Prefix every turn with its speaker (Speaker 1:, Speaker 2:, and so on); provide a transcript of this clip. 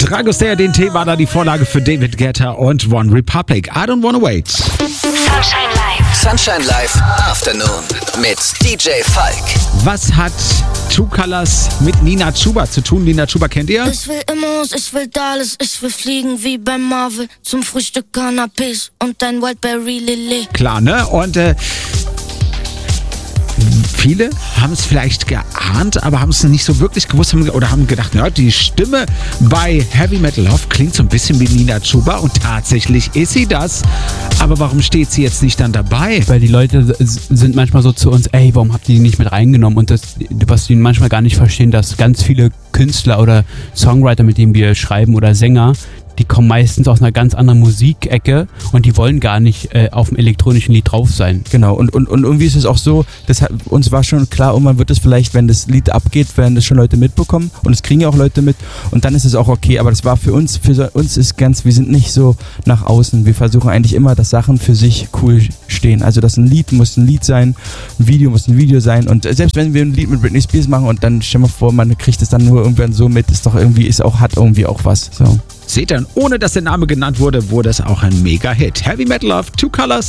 Speaker 1: Dragostea DNT war da die Vorlage für David Guetta und One Republic. I don't wanna wait.
Speaker 2: Sunshine Live.
Speaker 3: Sunshine Live Afternoon mit DJ Falk.
Speaker 1: Was hat Two Colors mit Nina Chuba zu tun? Nina Chuba kennt ihr?
Speaker 4: Ich will Immos, ich will Dallas, ich will fliegen wie bei Marvel. Zum Frühstück Canapés und ein Wildberry Lillet.
Speaker 1: Klar, ne? Und viele haben es vielleicht geahnt, aber haben es nicht so wirklich gewusst oder haben gedacht, ja, die Stimme bei Heavy Metal Love klingt so ein bisschen wie Nina Chuba und tatsächlich ist sie das. Aber warum steht sie jetzt nicht dann dabei?
Speaker 5: Weil die Leute sind manchmal so zu uns, ey, warum habt ihr die nicht mit reingenommen? Und das, was die manchmal gar nicht verstehen, dass ganz viele Künstler oder Songwriter, mit denen wir schreiben oder Sänger, die kommen meistens aus einer ganz anderen Musikecke und die wollen gar nicht auf dem elektronischen Lied drauf sein.
Speaker 6: Genau, und irgendwie ist es auch so, uns war schon klar, irgendwann wird es vielleicht, wenn das Lied abgeht, werden das schon Leute mitbekommen und es kriegen ja auch Leute mit und dann ist es auch okay, aber das war für uns ist ganz, wir sind nicht so nach außen, wir versuchen eigentlich immer, dass Sachen für sich cool stehen, also dass ein Lied muss ein Lied sein, ein Video muss ein Video sein und selbst wenn wir ein Lied mit Britney Spears machen und dann stell mal vor, man kriegt es dann nur irgendwann so mit, ist doch irgendwie, hat irgendwie auch was, so.
Speaker 1: Seht ihr, ohne dass der Name genannt wurde, wurde es auch ein Mega-Hit. Heavy Metal Love, Two Colors.